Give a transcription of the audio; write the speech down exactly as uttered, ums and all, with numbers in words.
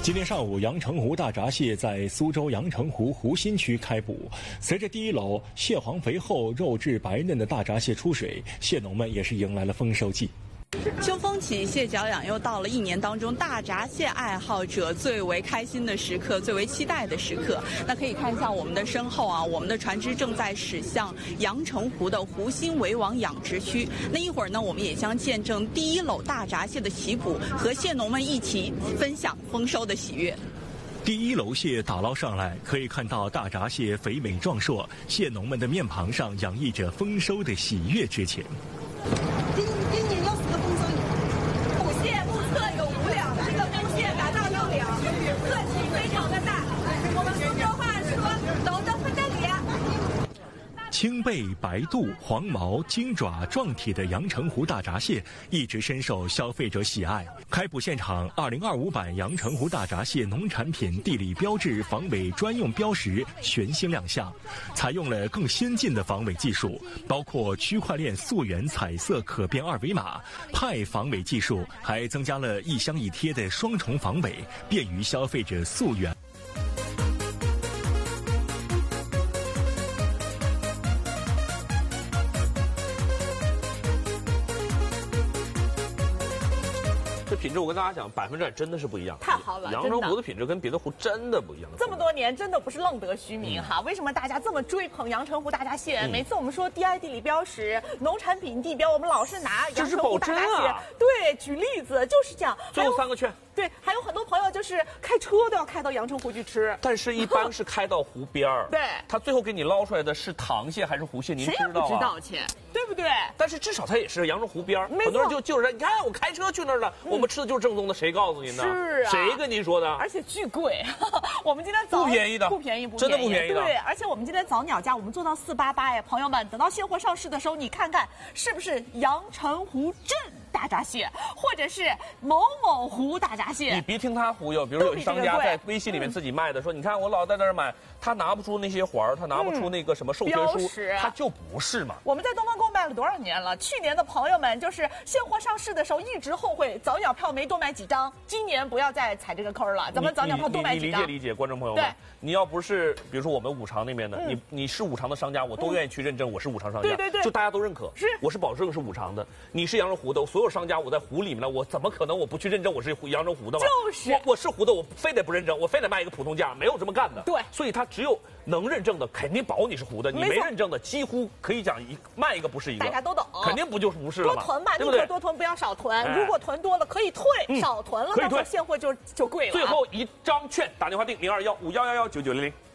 今天上午，阳澄湖大闸蟹在苏州阳澄湖湖心区开捕。随着第一篓蟹黄肥厚、肉质白嫩的大闸蟹出水，蟹农们也是迎来了丰收季。 秋风起，蟹脚痒，又到了一年当中大闸蟹爱好者最为开心的时刻，最为期待的时刻。那可以看一下我们的身后啊，我们的船只正在驶向阳澄湖的湖心围网养殖区。那一会儿呢，我们也将见证第一篓大闸蟹的起捕，和蟹农们一起分享丰收的喜悦。 第一篓蟹打捞上来，可以看到大闸蟹肥美壮硕，蟹农们的面庞上洋溢着丰收的喜悦之情。 今今年又是个丰收年，捕蟹目测有五两，这个公蟹达到六两，个体非常的大。我们苏州话说，抖得分得里。 青背、白肚、黄毛、金爪、壮体的阳澄湖大闸蟹一直深受消费者喜爱。开捕现场，二零二五版阳澄湖大闸蟹农产品地理标志防伪专用标识全新亮相，采用了更先进的防伪技术，包括区块链溯源彩色可变二维码、派防伪技术，还增加了一箱一贴的双重防伪，便于消费者溯源。 这品质我跟大家讲，百分之百真的是不一样。 太好了， 阳澄湖的品质跟别的湖真的不一样。 这么多年真的不是浪得虚名哈。为什么大家这么追捧阳澄湖大闸蟹？每次我们说 D I 地理标识、农产品地标，我们老是拿阳澄湖大闸蟹。对，举例子就是这样。 最后三个圈。 对，还有很多朋友就是开车都要开到阳澄湖去吃， 但是一般是开到湖边儿。 对， 他最后给你捞出来的是螃蟹还是湖蟹？您知道啊？ 谁也不知道去，对不对？ 但是至少它也是阳澄湖边儿，很多人就就是你看我开车去那儿了，我们吃的就是正宗的。谁告诉您的？ 是啊， 谁跟您说的？ 而且巨贵，我们今天早不便宜的， 不便宜，不真的不便宜的。 对，而且我们今天早鸟价我们做到四八八呀，朋友们，等到现货上市的时候，你看看是不是阳澄湖镇大闸蟹，或者是某某湖大闸蟹？ 你别听他忽悠，比如有商家在微信里面自己卖的，说你看我老在那儿买，他拿不出那些环儿，他拿不出那个什么授权书，他就不是嘛。 我们在东方购卖了多少年了？去年的朋友们就是现货上市的时候一直后悔早鸟票没多买几张，今年不要再踩这个坑了，咱们早鸟票多买几张。 你理解理解，观众朋友们，你要不是比如说我们五常那边的，你你是五常的商家，我都愿意去认证我是五常商家， 对对对， 就大家都认可， 是我是保证是五常的，你是阳澄湖的，所有商家我在湖里面了，我怎么可能我不去认证我是阳澄湖的嘛？ 就是我我是湖的，我非得不认证，我非得卖一个普通价，没有这么干的。 对， 所以他只有能认证的肯定保你是湖的，你没认证的几乎可以讲一卖一个不是一个， 大家都懂， 肯定不就是不是了嘛？ 多囤吧， 对不对？ 多囤不要少囤，如果囤多了可以退，少囤了到时候现货就就贵了。 最后一张券打电话订零二幺五幺幺幺九九零零。